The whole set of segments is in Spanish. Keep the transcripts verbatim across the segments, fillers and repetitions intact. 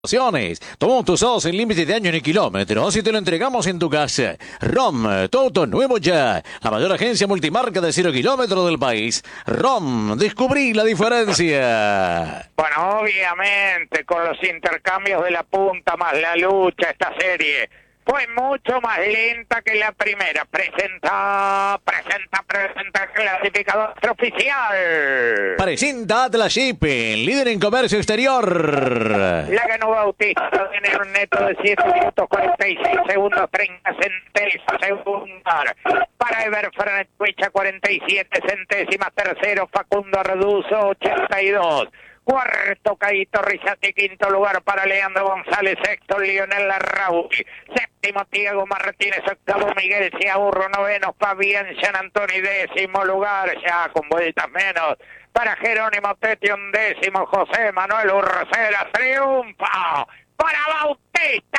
Tomamos tu usado sin límite de años ni kilómetros y te lo entregamos en tu casa. ROM, tu auto nuevo ya. La mayor agencia multimarca de cero kilómetros del país. ROM, descubrí la diferencia. Bueno, obviamente, con los intercambios de la punta más la lucha, esta serie fue mucho más lenta que la primera. Presenta, presenta, presenta el clasificador oficial. Presenta Atlas Shipping, líder en comercio exterior. La ganó Bautista, tiene un neto de siete minutos cuarenta y seis segundos, treinta centésimas segunda. Para Everfran Tuicha, cuarenta y siete centésimas. Tercero, Facundo Reduzo, ochenta y dos. Cuarto, Caíto Rizati. Quinto lugar para Leandro González. Sexto, Lionel Larrauri. Séptimo, Diego Martínez. Octavo, Miguel Ciaburro. Noveno, Fabián San Antonio. Décimo lugar, ya con vueltas menos, para Jerónimo Teti. Undécimo, José Manuel Urcera. Triunfa para Bautista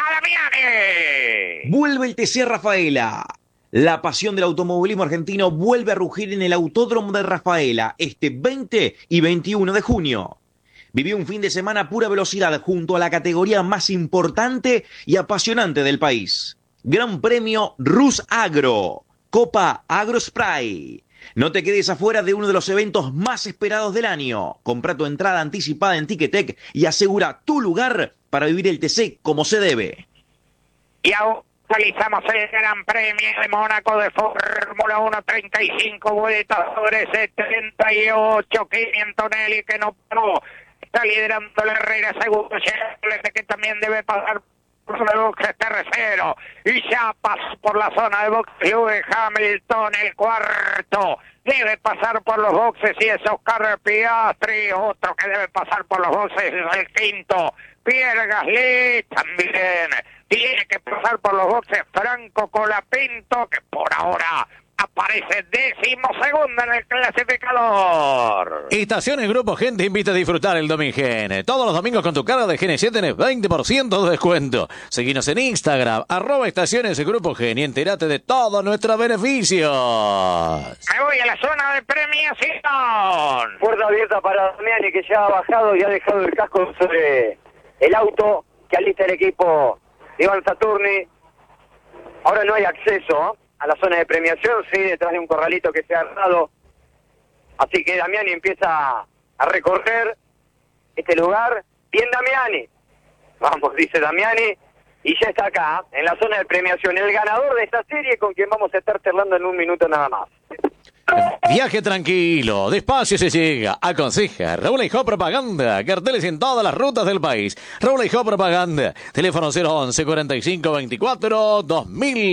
Damiani. Vuelve el T C Rafaela. La pasión del automovilismo argentino vuelve a rugir en el Autódromo de Rafaela este veinte y veintiuno de junio. Vivió un fin de semana a pura velocidad junto a la categoría más importante y apasionante del país. Gran Premio Rus Agro, Copa AgroSpray. No te quedes afuera de uno de los eventos más esperados del año. Compra tu entrada anticipada en Ticketek y asegura tu lugar para vivir el T C como se debe. Y ahora realizamos el Gran Premio de Mónaco de Fórmula uno, treinta y cinco vueltas sobre setenta y ocho. Kimi Antonelli, que no paró, está liderando la Herrera. Segundo, Chevrolet, que también debe pasar por el boxe. Tercero, y ya pasó por la zona de boxe Lewis Hamilton. El cuarto debe pasar por los boxes y es Oscar Piastri. Otro que debe pasar por los boxes es el quinto, Pierre Gasly. También tiene que pasar por los boxes Franco Colapinto, que por ahora aparece décimo segundo en el clasificador. Estaciones Grupo Gen te invita a disfrutar el Domingen. Todos los domingos con tu carga de G N siete tenés veinte por ciento de descuento. Seguinos en Instagram, arroba Estaciones Grupo Gen, y entérate de todos nuestros beneficios. Me voy a la zona de premiación. Puerta abierta para Damiani, que ya ha bajado y ha dejado el casco sobre el auto que alista el equipo de Iván Saturni. Ahora no hay acceso a la zona de premiación, sí, detrás de un corralito que se ha armado. Así que Damiani empieza a recorrer este lugar. Bien, Damiani. Vamos, dice Damiani. Y ya está acá, en la zona de premiación, el ganador de esta serie, con quien vamos a estar charlando en un minuto nada más. Viaje tranquilo, despacio se llega. Aconseja Raúl Hijo Propaganda. Carteles en todas las rutas del país. Raúl Hijo Propaganda. Teléfono cero once, cuarenta y cinco, veinticuatro, dos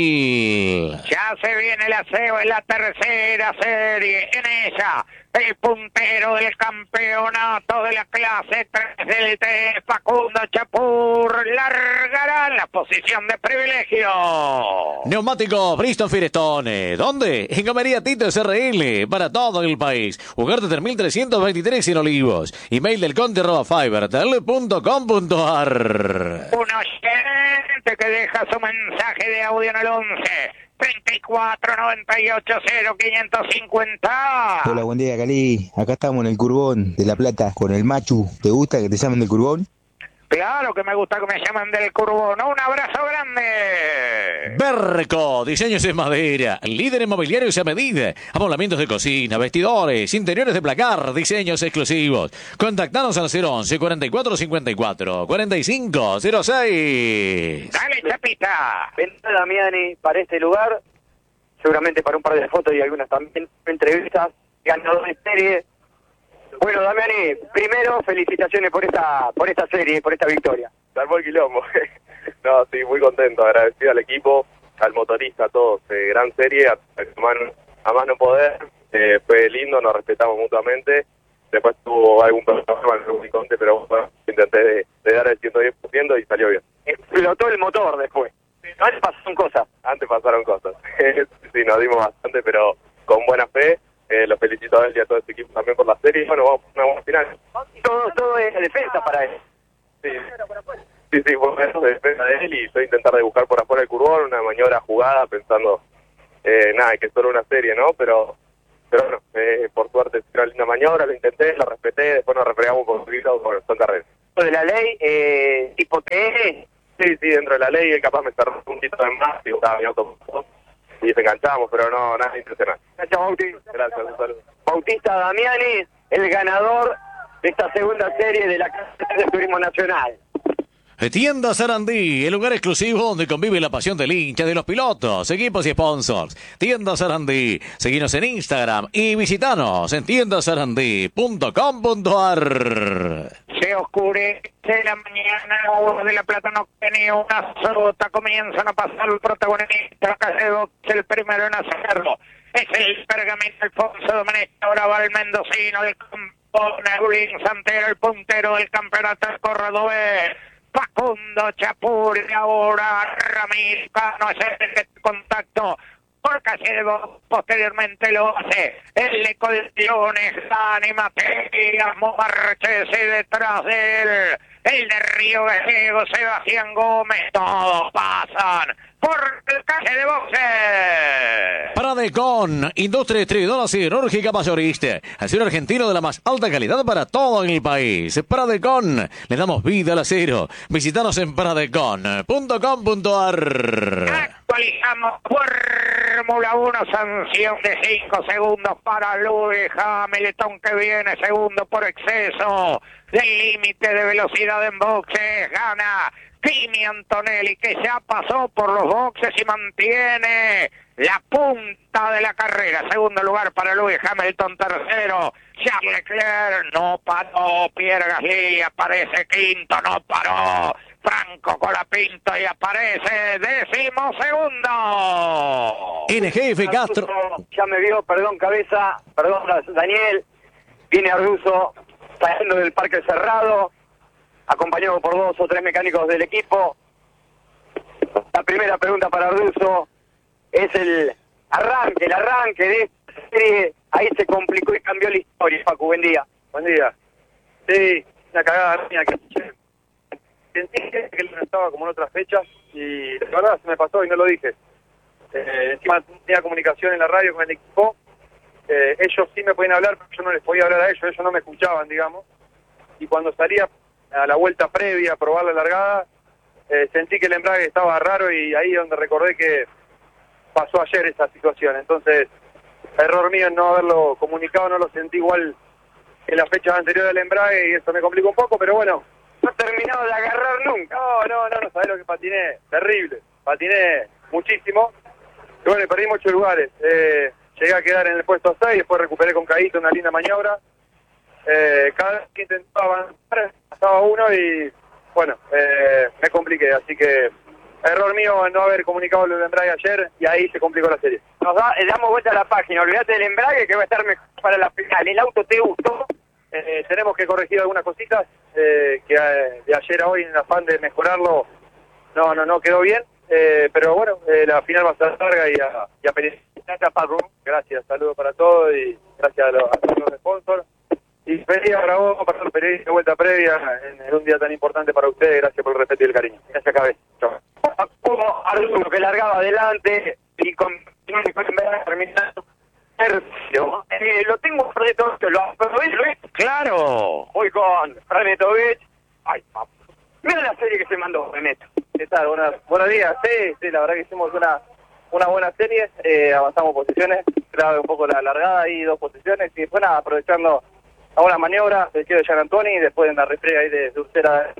mil. Ya se viene el aseo en la tercera serie. En ella, el puntero del campeonato de la clase tres del T, Facundo Chapur, largará en la posición de privilegio. Neumáticos Bristol Firestone. ¿Dónde? En Comería Tito S R L. Para todo el país. Ugarte tres mil trescientos veintitrés en Olivos. Email del conde arroba fibertel punto com punto ar. Un oyente que deja su mensaje de audio en el once, treinta y cuatro, noventa y ocho, cero, quinientos cincuenta. Hola, buen día, Cali. Acá estamos en el Curbón de La Plata con el Machu. ¿Te gusta que te llamen del Curbón? Claro que me gusta que me llamen del Curbón. Un abrazo grande. Berco, diseños en madera, líder en mobiliarios a medida, amoblamientos de cocina, vestidores, interiores de placar, diseños exclusivos. Contactanos al cero once, cuarenta y cuatro, cincuenta y cuatro, cuarenta y cinco, cero seis. Dale, Chapita. Vendrá Damiani para este lugar, seguramente para un par de fotos y algunas también entrevistas. Ganador de serie. Bueno, Damiani, primero felicitaciones por esta por esta serie, por esta victoria. Salvó el quilombo. No, sí, muy contento, agradecido al equipo, al motorista, a todos. Eh, gran serie, a, a, más, a más no poder. Eh, fue lindo, nos respetamos mutuamente. Después tuvo algún problema en el Uniconte, pero bueno, intenté de, de dar el ciento diez por ciento y salió bien. Explotó el motor después. Antes pasaron cosas. Antes pasaron cosas. Sí, nos dimos bastante, pero con buena fe. Eh, los felicito a él y a todo este equipo también por la serie. Bueno, vamos a una buena final. Todo, todo es defensa para él. Sí, sí, sí, bueno, de defensa de él, y yo intentar de buscar por afuera el curbón, una maniobra jugada, pensando, eh, nada, que es solo una serie, ¿no? Pero, pero bueno, eh, por suerte fue una linda maniobra, lo intenté, lo respeté, después nos refregamos por un poquito, bueno, son carreras. de la ley, eh, tipo T N. Sí, sí, dentro de la ley, él capaz me cerró un poquito de más y estaba mi auto y nos enganchamos, pero no, nada impresionante. Gracias, Bautista. Gracias, un saludo. Bautista Damiani, el ganador de esta segunda serie de la Casa de Turismo Nacional. Tienda Sarandí, el lugar exclusivo donde convive la pasión del hincha, de los pilotos, equipos y sponsors. Tienda Sarandí, seguinos en Instagram y visitanos en tienda sarandí punto com punto a r. Se oscurece la mañana, Hugo de la Plata no tenía una sota, comienzan a pasar el protagonista, Casedo es el primero en hacerlo. Es el Pergamino Alfonso Domenech, ahora va el mendocino, el campo, Neulín Santero, el puntero del campeonato del cordobés. Facundo Chapur y ahora Ramírez Cano es el contacto por Casedo, posteriormente lo hace el de Coliones, Dani Mateas, Marchese detrás de él, el de Río Gallego, Sebastián Gómez, todos pasan por el calle de boxe. Pradecon, industria distribuidora siderúrgica mayorista, acero argentino de la más alta calidad para todo el país. Pradecon, le damos vida al acero. Visítanos en pradecon punto com punto a r. Actualizamos Fórmula uno, sanción de cinco segundos para Lewis Hamilton, que viene segundo por exceso del límite de velocidad en boxes. Gana Kimi Antonelli, que ya pasó por los boxes y mantiene la punta de la carrera. Segundo lugar para Lewis Hamilton, tercero Charles Leclerc, no paró. Pierre Gasly aparece quinto, no paró. Franco Colapinto y aparece décimo segundo. N G F Castro. Ya me vio, perdón cabeza, perdón Daniel. Viene Arduzo saliendo del parque cerrado, acompañado por dos o tres mecánicos del equipo. La primera pregunta para Arduzo es el arranque, el arranque de esta serie. Ahí se complicó y cambió la historia, Facu, buen día. Buen día. Sí, una cagada mía que sentí que no estaba como en otras fechas y la verdad se me pasó y no lo dije. Eh, encima tenía comunicación en la radio con el equipo. Eh, ellos sí me podían hablar, pero yo no les podía hablar a ellos, ellos no me escuchaban, digamos. Y cuando salía a la vuelta previa a probar la largada, eh, sentí que el embrague estaba raro y ahí es donde recordé que pasó ayer esa situación. Entonces, error mío en no haberlo comunicado, no lo sentí igual en la fecha anterior del embrague y eso me complicó un poco, pero bueno. No he terminado de agarrar nunca. No, no, no, no sabés lo que patiné, terrible, patiné muchísimo. Y bueno, perdí muchos lugares. Eh, llegué a quedar en el puesto seis, después recuperé con Caíto una linda maniobra. Eh, cada vez que intentaba avanzar, pasaba uno y bueno, eh, me compliqué, así que error mío no haber comunicado lo del embrague ayer y ahí se complicó la serie. Nos da, eh, damos vuelta a la página, olvídate del embrague que va a estar mejor para la final. ¿El auto te gustó? Eh, tenemos que corregir algunas cositas eh, que eh, de ayer a hoy en el afán de mejorarlo no no no quedó bien, eh, pero bueno, eh, la final va a ser larga y a, y a pelear. Gracias, Paco. Gracias, saludos para todos y gracias a los, a los sponsors. Y feliz para vos, para los periodistas de vuelta previa en, en un día tan importante para ustedes. Gracias por el respeto y el cariño. Gracias, cabeza. Chao. Como Arturo que largaba adelante y con terminando tercio. Eh, lo tengo Frenetovich, lo Frenetovich, Luis. Claro. Voy con Frenetovich. Ay, papá. Mira la serie que se mandó, Reneto. ¿Qué tal? Buenas, buenos días. Sí, sí, la verdad que hicimos una una buena serie. Eh, avanzamos posiciones, clave un poco la largada y dos posiciones. Y después nada, aprovechando a una maniobra del quedo de Gian Antoni y después en la refriega ahí de Ursera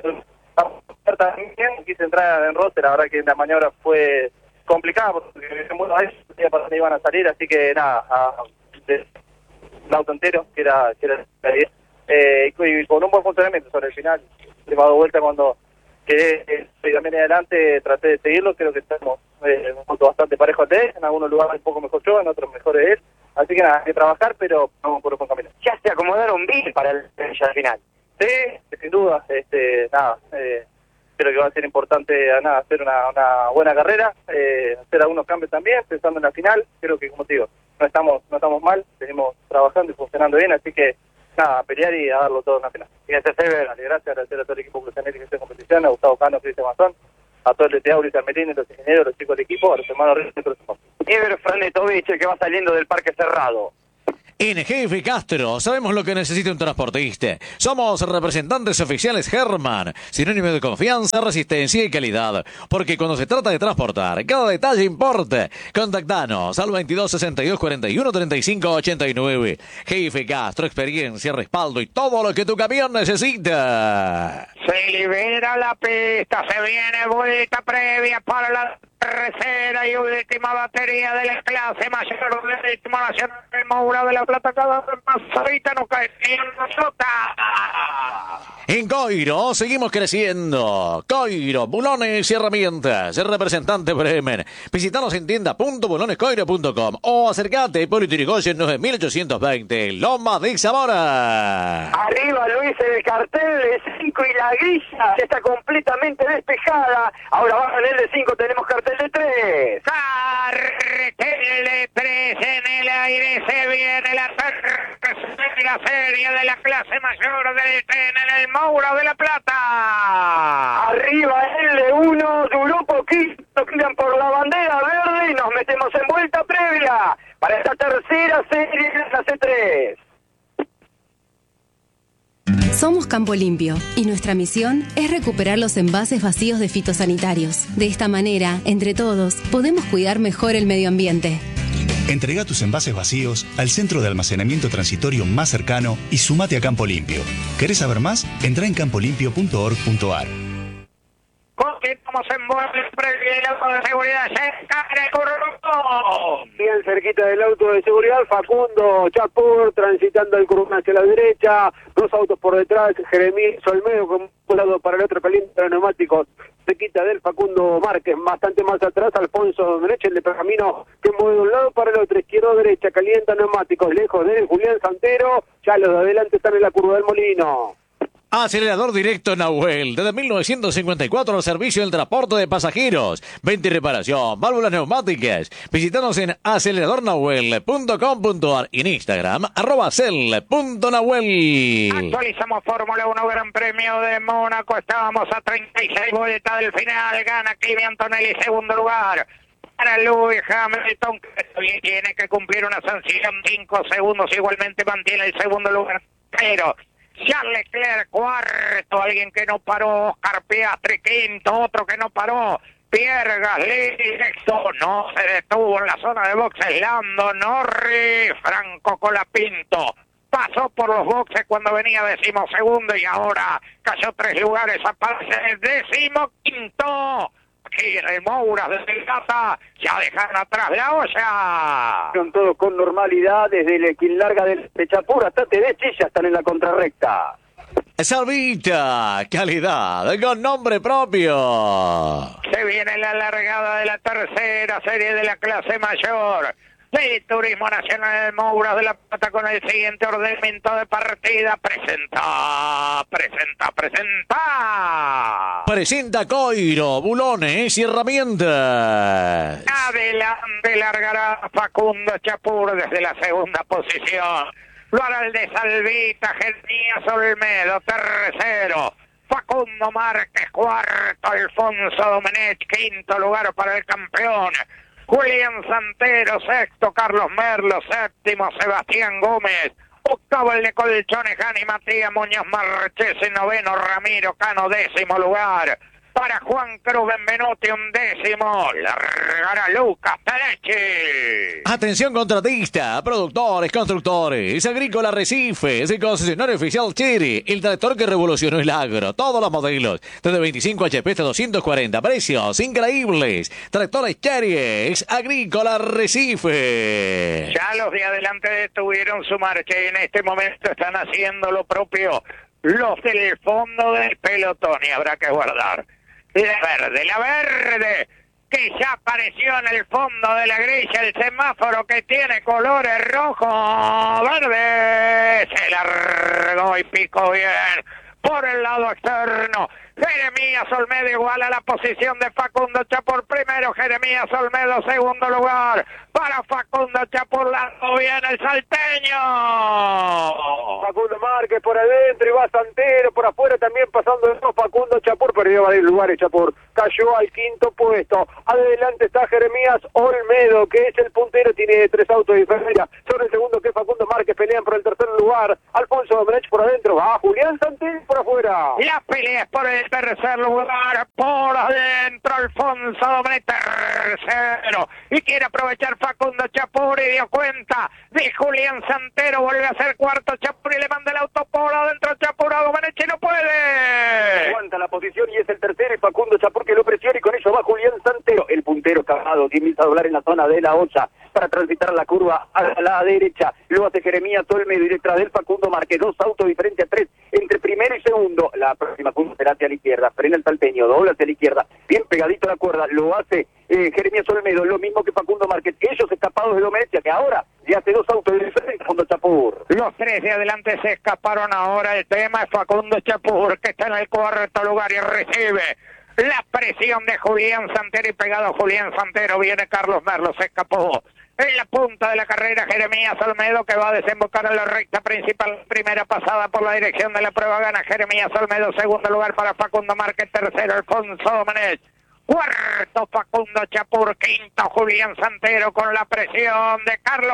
también quise entrar en roce. La verdad que la maniobra fue complicada porque bueno, ahí para dónde iban a salir, así que nada, a, de, un auto entero que era, que era eh, y con un buen funcionamiento sobre el final. Última dos vueltas cuando quedé eh, también adelante, traté de seguirlo. Creo que estamos eh, un punto bastante parejo de él, en algunos lugares un poco mejor yo, en otros mejor de él. Así que nada, hay que trabajar, pero vamos por un buen camino. Ya se acomodaron bien para el ya final. Sí, sin duda. Este, nada, eh, creo que va a ser importante nada, hacer una, una buena carrera, eh, hacer algunos cambios también, pensando en la final. Creo que, como te digo, no estamos no estamos mal, seguimos trabajando y funcionando bien, así que nada, a pelear y a darlo todo en la final. Gracias, Ever. Gracias, agradecer a todo el equipo Cruzanelli que está en competición, a Gustavo Cano, Cristian Mazón, a todo el D T A, Uri Carmelini, los ingenieros, los chicos del equipo, a los hermanos Reyes y a todos los Ever Frenetovich, el que va saliendo del parque cerrado. En G F Castro sabemos lo que necesita un transportista. Somos representantes oficiales Herman, sinónimo de confianza, resistencia y calidad. Porque cuando se trata de transportar, cada detalle importa. Contactanos al veintidós sesenta y dos cuarenta y uno treinta y cinco ochenta y nueve. G F Castro, experiencia, respaldo y todo lo que tu camión necesita. Se libera la pista, se viene vuelta previa para la tercera y última batería de la clase mayor del ritmo nacional de Moura de la Plata. Cada vez más ahorita no cae ni una sota. En Coiro seguimos creciendo. Coiro, bulones y herramientas. El representante Bremen. Visítanos en tienda punto bulones coiro punto com o acércate por Iturigoyen nueve mil ochocientos veinte, Loma de Zamora. Arriba Luis, el cartel de cinco y la grilla ya está completamente despejada. Ahora baja en el de cinco, tenemos cartel de tres. Cartel de tres en el aire, se viene la tercera serie de la clase mayor del tren en el Moura de la Plata. Arriba el de uno, duró poquito, tiran por la bandera verde y nos metemos en vuelta previa para esta tercera serie de la clase tres. Somos Campo Limpio y nuestra misión es recuperar los envases vacíos de fitosanitarios. De esta manera, entre todos, podemos cuidar mejor el medio ambiente. Entrega tus envases vacíos al centro de almacenamiento transitorio más cercano y sumate a Campo Limpio. ¿Querés saber más? Entra en campo limpio punto org punto ar. Continuamos en vuelta previa y el auto de seguridad se encara el curvo. Bien cerquita del auto de seguridad, Facundo Chapur transitando el curvo hacia la derecha, dos autos por detrás, Jeremías Olmedo con un lado para el otro caliente de neumáticos, se quita del Facundo Márquez, bastante más atrás, Alfonso Domenech, el de Pergamino, que mueve de un lado para el otro, izquierdo derecha, calienta neumáticos, lejos de él, Julián Santero, ya los de adelante están en la curva del Molino. Acelerador directo Nahuel, desde mil novecientos cincuenta y cuatro al servicio del transporte de pasajeros, venta y reparación, válvulas neumáticas. Visítanos en acelerador nahuel punto com punto ar y en Instagram, arroba acel punto nahuel. Actualizamos Fórmula uno Gran Premio de Mónaco, estábamos a treinta y seis vueltas del final, gana Kimi Antonelli, segundo lugar. Para Lewis Hamilton, que tiene que cumplir una sanción, cinco segundos, igualmente mantiene el segundo lugar, pero Charles Leclerc cuarto, alguien que no paró, Oscar Piastri quinto, otro que no paró, Pierre Gasly sexto, no se detuvo en la zona de boxes, Lando Norris, Franco Colapinto pasó por los boxes cuando venía decimosegundo y ahora cayó tres lugares, aparece decimoquinto. Aquí en el Moura de Delgata ya dejan atrás la olla. Son todos con normalidad, desde el quien larga del Pechapur hasta Tedeschi, ya están en la contrarrecta. Salvita, calidad, con nombre propio. Se viene la largada de la tercera serie de la clase mayor del Turismo Nacional del Moura de la Plata con el siguiente ordenamiento de partida. Presenta, presenta, presenta. Presenta Coiro, bulones y herramientas. Adelante largará Facundo Chapur desde la segunda posición. Lo hará el de Salvita, Jeremías Olmedo, tercero. Facundo Márquez, cuarto. Alfonso Domenech, quinto lugar para el campeón. Julián Santero, sexto. Carlos Merlo, séptimo. Sebastián Gómez, octavo el de Colchones, Jani Matías Muñoz Marchese, noveno. Ramiro Cano, décimo lugar. Para Juan Cruz Benvenuti, un décimo. Largará Lucas Tedeschi. Atención contratista, productores, constructores, Agrícola Arrecifes, el concesionario oficial Chiri, el tractor que revolucionó el agro, todos los modelos, desde veinticinco H P hasta doscientos cuarenta, precios increíbles. Tractores Chiri, Agrícola Arrecifes. Ya los de adelante detuvieron su marcha y en este momento están haciendo lo propio los del fondo del pelotón y habrá que guardar. La verde, la verde, que ya apareció en el fondo de la grilla, el semáforo que tiene colores rojo, verde, se largó y picó bien por el lado externo, Jeremías Olmedo igual a la posición de Facundo Chapur. Primero Jeremías Olmedo, segundo lugar para Facundo Chapur. Largo viene el salteño. Facundo Márquez por adentro y va Santero por afuera también pasando eso. Facundo Chapur perdió varios lugares. Chapur cayó al quinto puesto. Adelante está Jeremías Olmedo, que es el puntero, tiene tres autos de diferencia sobre el segundo, que es Facundo Márquez. Pelean por el tercer lugar. Alfonso Domenech por adentro, va Julián Santero por afuera. La pelea es por el tercer lugar, por adentro Alfonso Domenech, tercero, y quiere aprovechar Facundo Chapur y dio cuenta de Julián Santero. Vuelve a ser cuarto Chapur y le manda el auto por adentro Chapur a Domenech y no puede. Aguanta la posición y es el tercero y Facundo Chapur que lo presiona y con eso va Julián Santero. El puntero cagado, comienza a doblar en la zona de la ocha para transitar la curva a la derecha. Lo hace Jeremías Olmedo y detrás del Facundo Márquez. Dos autos diferentes a tres entre primero y segundo. La próxima curva será hacia la izquierda. Frena el salteño, dobla hacia la izquierda. Bien pegadito a la cuerda. Lo hace eh, Jeremías Olmedo. Lo mismo que Facundo Márquez. Ellos escapados de Domenech, que ahora ya hace dos autos diferentes. Facundo Chapur. Los tres de adelante se escaparon ahora. El tema es Facundo Chapur, que está en el cuarto lugar y recibe la presión de Julián Santero. Y pegado a Julián Santero viene Carlos Merlo. Se escapó en la punta de la carrera Jeremías Olmedo, que va a desembocar en la recta principal. Primera pasada por la dirección de la prueba gana Jeremías Olmedo. Segundo lugar para Facundo Márquez. Tercero Alfonso Domenech. Cuarto Facundo Chapur. Quinto Julián Santero con la presión de Carlos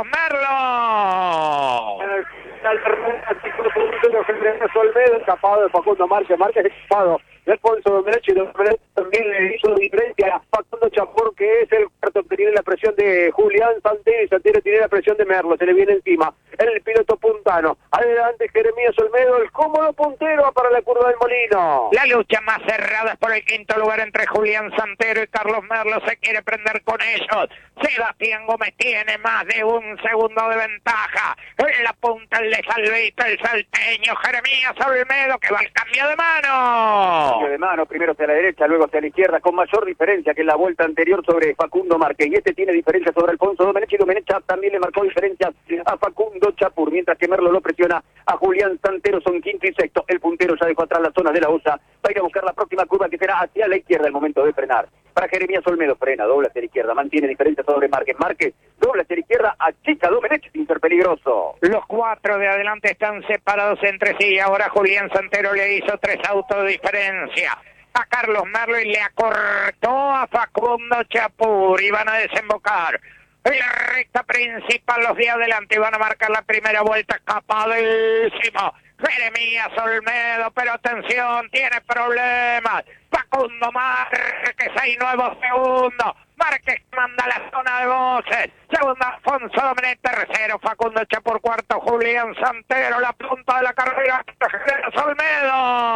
Merlo. En el final Jeremías Olmedo, escapado de Facundo Márquez. Márquez escapado de Alfonso Domenech, y Domenech también le hizo diferencia a Facundo Chapur, que es el cuarto que tiene la presión de Julián Santero, y Santero tiene la presión de Merlo. Se le viene encima el piloto puntano. Adelante Jeremías Olmedo, el cómodo puntero para la curva del Molino. La lucha más cerrada es por el quinto lugar entre Julián Santero y Carlos Merlo. Se quiere prender con ellos. Sebastián Gómez tiene más de un segundo de ventaja. En la punta el de Salvito, el salteño Jeremías Olmedo, que va al cambio de mano. Cambio de mano, primero hacia la derecha, luego hacia la izquierda, con mayor diferencia que en la vuelta anterior sobre Facundo Márquez. Y este tiene diferencia sobre Alfonso Domenech, y Domenech también le marcó diferencias a Facundo Chapur, mientras que Merlo lo presiona a Julián Santero. Son quinto y sexto. El puntero ya dejó atrás la zona de la osa. Va a ir a buscar la próxima curva, que será hacia la izquierda, el momento de frenar. Para Jeremías Olmedo, frena, dobla hacia la izquierda, mantiene diferencia sobre Márquez. Márquez dobla hacia la izquierda, achica Domenech sin ser peligroso. Los cuatro de adelante están separados entre sí. Ahora Julián Santero le hizo tres autos de diferencia a Carlos Merlo y le acortó a Facundo Chapur, y van a desembocar en la recta principal. Los de adelante van a marcar la primera vuelta. Escapadísimo Jeremías Olmedo, pero atención, tiene problemas Facundo Márquez, seis nuevos segundos. Márquez manda la zona de voces. Segundo Alfonso Domenech, tercero Facundo Chapur, cuarto Julián Santero. La punta de la carrera Jeremías Olmedo.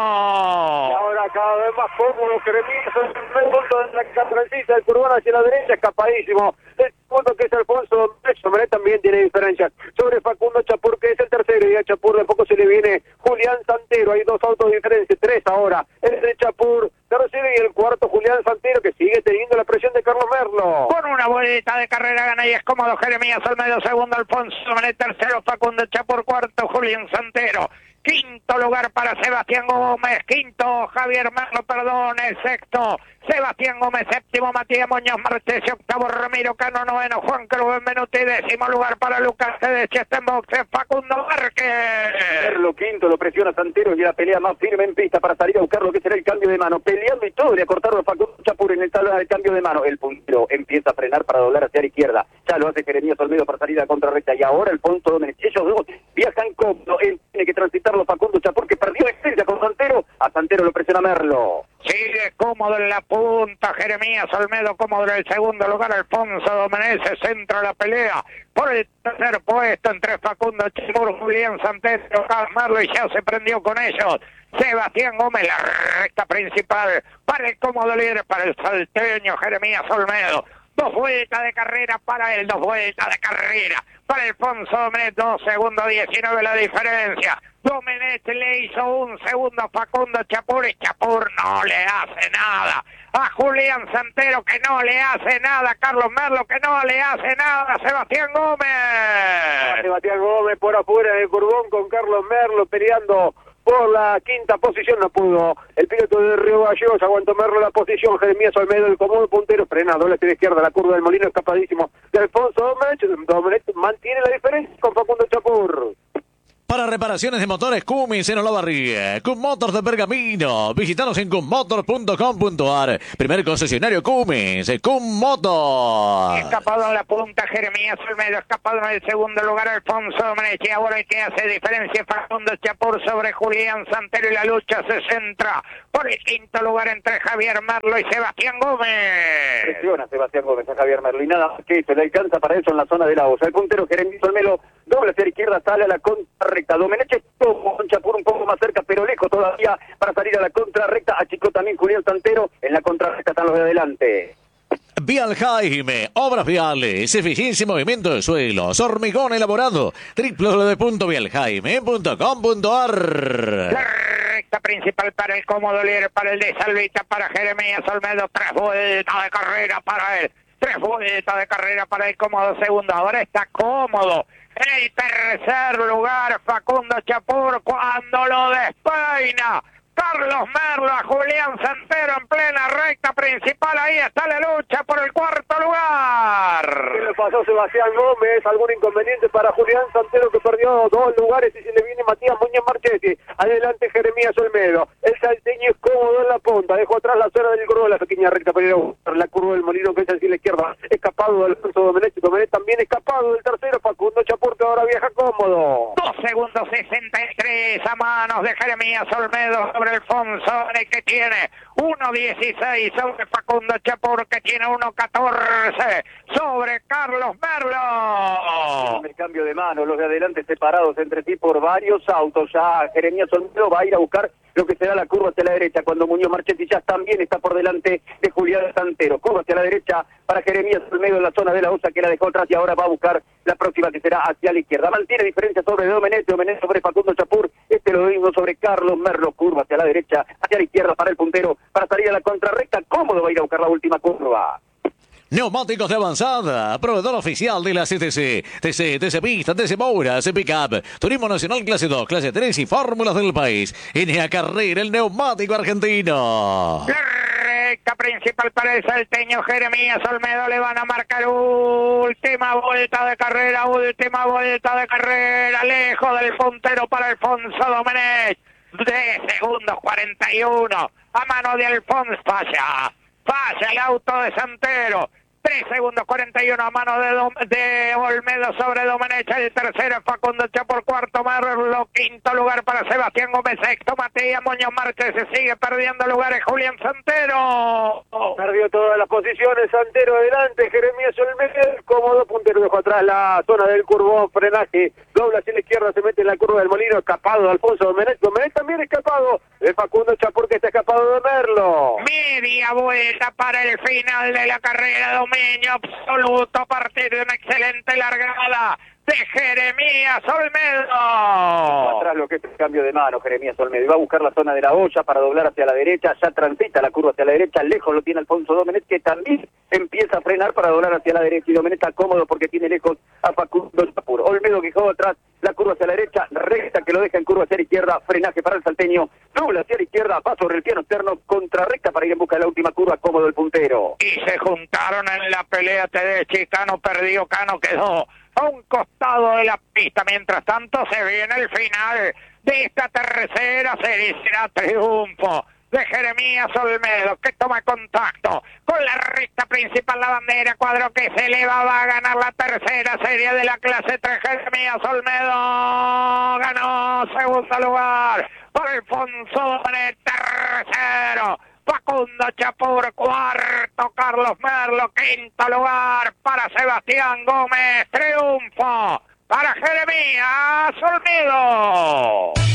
Y ahora cada vez más cómodo Jeremías Olmedo en la transita del curvón hacia la derecha, escapadísimo. El segundo, que es Alfonso Domenech. Domenech también tiene diferencias sobre Facundo Chapur, que es el tercero, y a Chapur de poco se le viene Julián Santero. Hay dos autos de diferencia, tres ahora. El de Chapur, tercero, y el cuarto Julián Santero, que sigue teniendo la presión de Carlos Merlo. Con una vuelta de carrera gana y es cómodo Jeremías Olmedo. Segundo Alfonso Domenech, tercero Facundo Chapur, cuarto Julián Santero. Quinto lugar para Sebastián Gómez, quinto Javier Merlo, perdón, el sexto Sebastián Gómez, séptimo Matías Muñoz Marchesi, octavo Ramiro Cano, noveno Juan Cruz Benvenuti, décimo lugar para Lucas de Chestenbox, Facundo Márquez. Merlo quinto, lo presiona Santero, y la pelea más firme en pista para salir a buscar lo que será el cambio de mano, peleando y todo, le acortaron a Facundo Chapur en el tabla del cambio de mano. El puntero empieza a frenar para doblar hacia la izquierda, ya lo hace Jeremías Olmedo para salir a contrarrecta, y ahora Alfonso Domenech. Ellos dos viajan cómodo, él tiene que transitar los Facundo Chapur, que perdió distancia con Santero. A Santero lo presiona Merlo. Sigue cómodo en la punta Jeremías Olmedo, cómodo en el segundo lugar Alfonso Domenech. Se centra la pelea por el tercer puesto entre Facundo Chapur, Julián Santero, Carlos Merlo, y ya se prendió con ellos Sebastián Gómez. La recta principal para el cómodo líder, para el salteño Jeremías Olmedo. Dos vueltas de carrera para él, dos vueltas de carrera para Alfonso Domenech, dos segundos diecinueve la diferencia. Domenech le hizo un segundo a Facundo Chapur, y Chapur no le hace nada a Julián Santero, que no le hace nada a Carlos Merlo, que no le hace nada a Sebastián Gómez. Sebastián Gómez por afuera del curvón con Carlos Merlo peleando por la quinta posición, no pudo el piloto de Río Gallegos, aguantó Merlo la posición, Jeremías Olmedo, el cómodo puntero, frena, doble hacia la izquierda, la curva del Molino, escapadísimo de Alfonso Domenech, Domenech mantiene la diferencia con Facundo Chapur. Para reparaciones de motores Cummins en Olavarría, Cum Motors de Pergamino. Visítanos en cum motor punto com punto a r. Primer concesionario Cummins, Cum Motors. Escapado en la punta Jeremías Olmedo, escapado en el segundo lugar Alfonso Domenech. Y ahora el que hace diferencia Facundo Chapur sobre Julián Santero, y la lucha se centra por el quinto lugar entre Javier Merlo y Sebastián Gómez. Presiona Sebastián Gómez a Javier Merlo y nada más que eso, le alcanza para eso en la zona de la osa. El puntero Jeremías Olmedo doble hacia la izquierda, sale a la contrarrecta. Domenech estuvo con Chapur un poco más cerca, pero lejos todavía para salir a la contrarrecta. Achicó también Julián Santero. En la contrarrecta están los de adelante. Vial Jaime, obras viales, eficiencia y movimiento de suelos, hormigón elaborado, doble u doble u doble u punto vial jaime punto com punto a r. La recta principal para el cómodo líder, para el de Salvita, para Jeremías Olmedo, tres vueltas de carrera para él, tres vueltas de carrera para el cómodo segundo, ahora está cómodo. En el tercer lugar, Facundo Chapur, cuando lo despeina Carlos Merlo a Julián Santero en plena recta principal. Ahí está la lucha por el cuarto lugar. ¿Qué le pasó a Sebastián Gómez? ¿Algún inconveniente para Julián Santero, que perdió dos lugares, y se le viene Matías Muñoz Marchetti? Adelante Jeremías Olmedo. El salteño es cómodo en la punta. Dejó atrás la zona del curvo de la pequeña recta para ir a buscar la curva del Molino, que es hacia la izquierda. Escapado de Alfonso Domenech. Domenech también escapado del tercero. Facundo Chapur, que ahora viaja cómodo. dos segundos sesenta y tres a manos de Jeremías Olmedo sobre Alfonso, que tiene uno dieciséis sobre Facundo Chapur, que tiene uno catorce sobre Carlos Merlo. El cambio de mano, los de adelante separados entre sí por varios autos. Ya Jeremías Olmedo va a ir a buscar lo que será la curva hacia la derecha, cuando Muñoz Marchetti ya también está por delante de Julián Santero. Curva hacia la derecha para Jeremías Olmedo en la zona de la osa, que la dejó atrás, y ahora va a buscar la próxima, que será hacia la izquierda. Mantiene diferencia sobre Domenech, Domenech sobre Facundo Chapur, este lo mismo sobre Carlos Merlo. Curva hacia la derecha, hacia la izquierda para el puntero, para salir a la contrarrecta. Cómodo va a ir a buscar la última curva. Neumáticos de avanzada, proveedor oficial de la C T C, T C, T C Pista, T C Mouras, Pickup, Turismo Nacional Clase dos, Clase tres y Fórmulas del país. N A Carrera, el neumático argentino. La recta principal para el salteño Jeremías Olmedo, le van a marcar última vuelta de carrera, última vuelta de carrera, lejos del puntero para Alfonso Domenech. De segundos cuarenta y uno, a mano de Alfonso, falla. Falla el auto de Santero. tres segundos cuarenta y uno a mano de, Dom de Olmedo sobre Domenech. El tercero es Facundo Chapur, cuarto Merlo, quinto lugar para Sebastián Gómez, sexto Matías Muñoz Márquez. Se sigue perdiendo lugares Julián Santero. Perdió todas las posiciones, Santero adelante, Jeremías Olmedo, cómodo, puntero dejó atrás la zona del curvón, frenaje, dobla hacia la izquierda, se mete en la curva del Molino, escapado de Alfonso Domenech, Domenech también escapado de Facundo Chapur, que está escapado de Merlo. Media vuelta para el final de la carrera, dominio absoluto a partir de una excelente largada de Jeremías Olmedo. Atrás lo que es el cambio de mano, Jeremías Olmedo. Y va a buscar la zona de la olla para doblar hacia la derecha. Ya transita la curva hacia la derecha. Lejos lo tiene Alfonso Domenech, que también empieza a frenar para doblar hacia la derecha. Y Domenech está cómodo porque tiene lejos a Facundo Chapur. Olmedo, que dejó atrás la curva hacia la derecha. Recta, que lo deja en curva hacia la izquierda. Frenaje para el salteño. Dobla hacia la izquierda. Va sobre el piano externo. Contrarrecta para ir en busca de la última curva. Cómodo el puntero. Y se juntaron en la pelea Tedeschi. Cano perdió. Cano quedó a un costado de la pista. Mientras tanto se viene el final de esta tercera serie. Será triunfo de Jeremías Olmedo, que toma contacto con la recta principal, la bandera, cuadro que se eleva, va a ganar la tercera serie de la clase tres. Jeremías Olmedo ganó segundo lugar por Alfonso Domenech, tercero Facundo Chapur, cuarto Carlos Merlo, quinto lugar para Sebastián Gómez, triunfo para Jeremías Olmedo.